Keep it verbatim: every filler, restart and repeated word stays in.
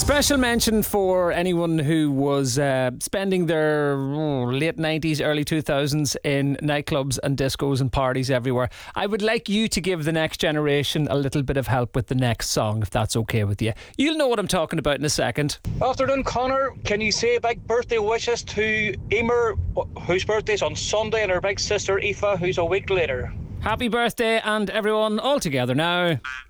Special mention for anyone who was uh, spending their oh, late nineties, early two thousands in nightclubs and discos and parties everywhere. I would like you to give the next generation a little bit of help with the next song, if that's okay with you. You'll know what I'm talking about in a second. Afternoon, Connor. Can you say big birthday wishes to Emer, whose birthday's on Sunday, and her big sister Aoife, who's a week later? Happy birthday, and everyone all together now.